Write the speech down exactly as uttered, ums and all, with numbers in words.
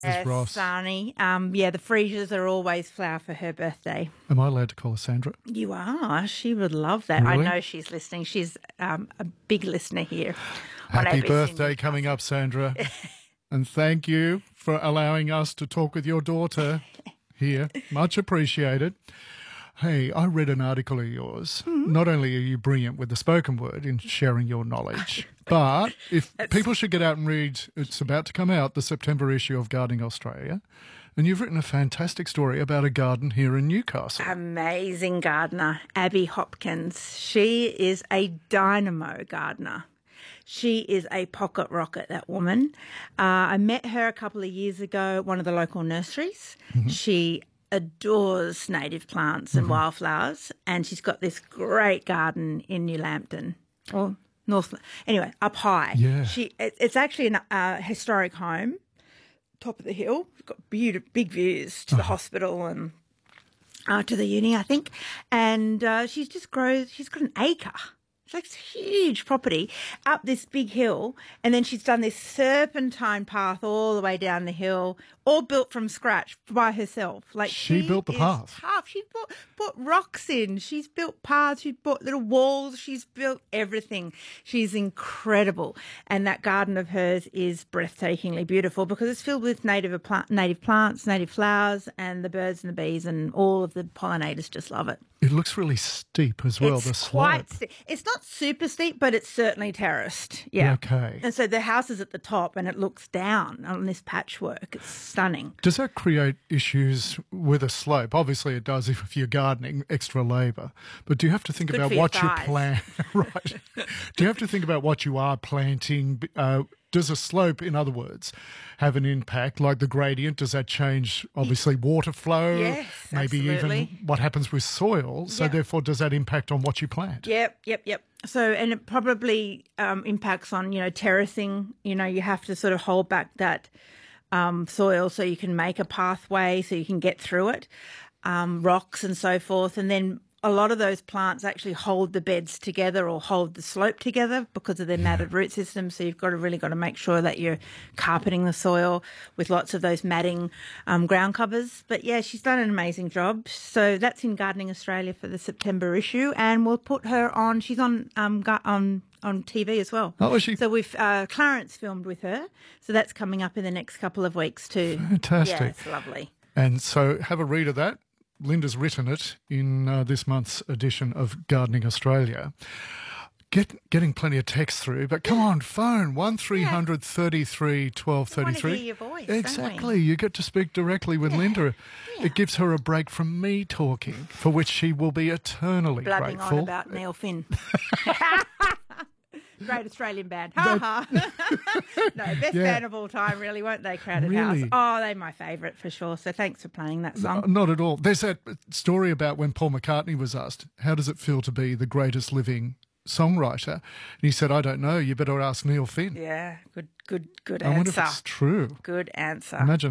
Yes, Ross. Sarnie. Um, yeah, the Freesias are always flower for her birthday. Am I allowed to call her Sandra? You are. She would love that. Really? I know she's listening. She's um, a big listener here. on Happy A B C birthday Newscastle. coming up, Sandra. And thank you for allowing us to talk with your daughter here. Much appreciated. Hey, I read an article of yours. Mm-hmm. Not only are you brilliant with the spoken word in sharing your knowledge, but if people should get out and read, it's about to come out, the September issue of Gardening Australia, and you've written a fantastic story about a garden here in Newcastle. Amazing gardener, Abby Hopkins. She is a dynamo gardener. She is a pocket rocket, that woman. Uh, I met her a couple of years ago at one of the local nurseries. Mm-hmm. She adores native plants and mm-hmm. wildflowers, and she's got this great garden in New Lambton, or North, anyway, up high. Yeah. She, it, it's actually a uh, historic home, top of the hill. It's got beautiful, big views to the oh. hospital and uh, to the uni, I think. And uh, she's just grows, she's got an acre. It's like a huge property up this big hill, and then she's done this serpentine path all the way down the hill, all built from scratch by herself. Like she, she built the path. Tough. She put put rocks in. She's built paths. She's built little walls. She's built everything. She's incredible, and that garden of hers is breathtakingly beautiful because it's filled with native plant, native plants, native flowers, and the birds and the bees and all of the pollinators just love it. It looks really steep as well. It's the slope. quite steep. It's not super steep, but it's certainly terraced. Yeah. Okay. And so the house is at the top and it looks down on this patchwork. It's stunning. Does that create issues with a slope? Obviously it does if you're gardening, extra labour. But do you have to think Good about for what your you thighs. plant? Right. Do you have to think about what you are planting? Uh, does a slope, in other words, have an impact? Like the gradient, does that change, obviously, water flow? Yes, maybe absolutely. even what happens with soil. So Yep. therefore, does that impact on what you plant? Yep, yep, yep. So, and it probably um, impacts on, you know, terracing. You know, you have to sort of hold back that um, soil so you can make a pathway so you can get through it, um, rocks and so forth. And then a lot of those plants actually hold the beds together or hold the slope together because of their matted root system. So you've got to really got to make sure that you're carpeting the soil with lots of those matting um, ground covers. But yeah, she's done an amazing job. So that's in Gardening Australia for the September issue, and we'll put her on. She's on um on. on T V as well. Oh, is she? So we've uh, Clarence filmed with her. So that's coming up in the next couple of weeks too. Fantastic. Yeah, it's lovely. And so have a read of that. Linda's written it in uh, this month's edition of Gardening Australia. Get, getting plenty of text through, but come on, phone, one three hundred thirty-three twelve thirty-three. We want to hear your voice, Exactly. don't we? You get to speak directly with Yeah. Linda. Yeah. It gives her a break from me talking, for which she will be eternally Blabbing grateful. on about Neil Finn. Great Australian band. Ha ha. No, best Yeah. band of all time, really, won't they? Crowded Really? House. Oh, they're my favourite for sure. So thanks for playing that song. Not at all. There's that story about when Paul McCartney was asked, how does it feel to be the greatest living songwriter? And he said, I don't know. You better ask Neil Finn. Yeah, good, good, good I answer. wonder if it's true. Good answer. Imagine